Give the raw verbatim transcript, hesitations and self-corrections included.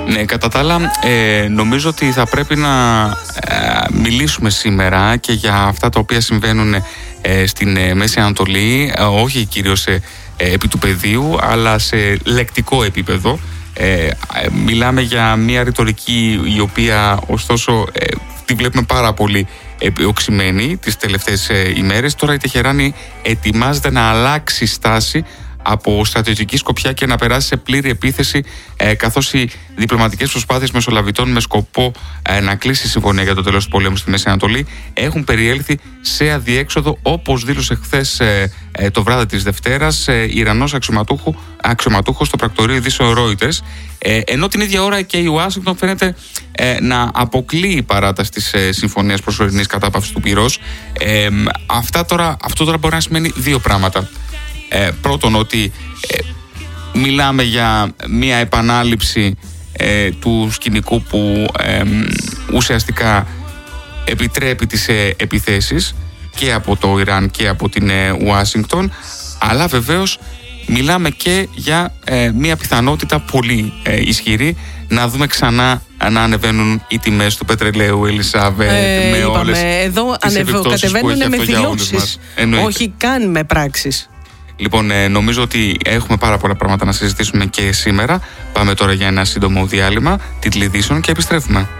Ναι, κατά τα άλλα, ε, νομίζω ότι θα πρέπει να ε, μιλήσουμε σήμερα και για αυτά τα οποία συμβαίνουν ε, στην ε, Μέση Ανατολή, ε, όχι κυρίως ε, ε, επί του πεδίου, αλλά σε λεκτικό επίπεδο. Ε, ε, μιλάμε για μια ρητορική η οποία ωστόσο ε, τη βλέπουμε πάρα πολύ οξυμένη τις τελευταίες ε, ημέρες. Τώρα η Τεχεράνη ετοιμάζεται να αλλάξει στάση από στρατιωτική σκοπιά και να περάσει σε πλήρη επίθεση, ε, καθώς οι διπλωματικές προσπάθειες μεσολαβητών με σκοπό ε, να κλείσει η συμφωνία για το τέλος του πολέμου στη Μέση Ανατολή έχουν περιέλθει σε αδιέξοδο, όπως δήλωσε χθες ε, ε, το βράδυ της Δευτέρας ε, Ιρανός αξιωματούχος στο πρακτορείο ειδήσεων Reuters, ε, ενώ την ίδια ώρα και η Ουάσιγκτον φαίνεται ε, να αποκλείει η παράταση της ε, συμφωνίας προσωρινής κατάπαυσης του πυρός. Ε, αυτά τώρα, αυτό τώρα μπορεί να σημαίνει δύο πράγματα. Ε, πρώτον, ότι ε, μιλάμε για μια επανάληψη ε, του σκηνικού που ε, ουσιαστικά επιτρέπει τις ε, επιθέσεις και από το Ιράν και από την ε, Ουάσιγκτον, αλλά βεβαίως μιλάμε και για ε, μια πιθανότητα πολύ ε, ισχυρή να δούμε ξανά να ανεβαίνουν οι τιμές του πετρελαίου, Ελισάβετ, ε, με είπαμε, όλες εδώ τις επιπτώσεις που έχει αυτό για όλους μας. Όχι καν με πράξεις. Λοιπόν, ε, νομίζω ότι έχουμε πάρα πολλά πράγματα να συζητήσουμε και σήμερα. Πάμε τώρα για ένα σύντομο διάλειμμα τίτλοι ειδήσεων και επιστρέφουμε.